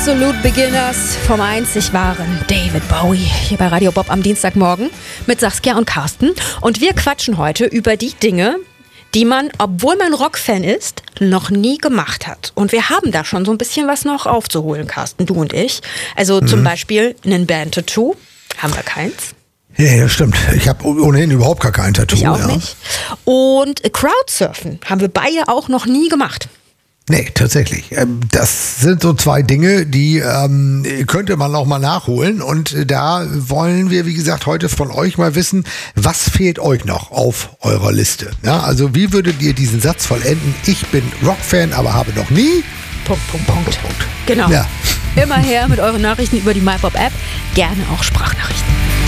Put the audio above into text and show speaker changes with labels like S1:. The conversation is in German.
S1: Absolute Beginners vom einzig wahren David Bowie hier bei Radio Bob am Dienstagmorgen mit Saskia und Carsten. Und wir quatschen heute über die Dinge, die man, obwohl man Rockfan ist, noch nie gemacht hat. Und wir haben da schon so ein bisschen was noch aufzuholen, Carsten, du und ich. Also zum Beispiel einen Band-Tattoo. Haben wir keins.
S2: Ja, stimmt. Ich habe ohnehin überhaupt gar kein Tattoo.
S1: Ich auch nicht. Und Crowdsurfen haben wir beide auch noch nie gemacht.
S2: Nee, tatsächlich. Das sind so zwei Dinge, die könnte man auch mal nachholen. Und da wollen wir, wie gesagt, heute von euch mal wissen, was fehlt euch noch auf eurer Liste? Ja, also wie würdet ihr diesen Satz vollenden? Ich bin Rockfan, aber habe noch nie... ...
S1: Genau.
S2: Ja.
S1: Immer her mit euren Nachrichten über die MyPop-App. Gerne auch Sprachnachrichten.